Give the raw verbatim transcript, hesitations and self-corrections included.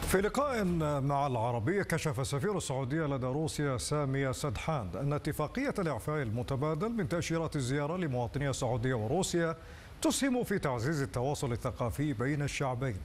في لقاء مع العربية كشف سفير السعودية لدى روسيا سامي سدحان أن اتفاقية الإعفاء المتبادل من تأشيرات الزيارة لمواطني السعودية وروسيا تسهم في تعزيز التواصل الثقافي بين الشعبين.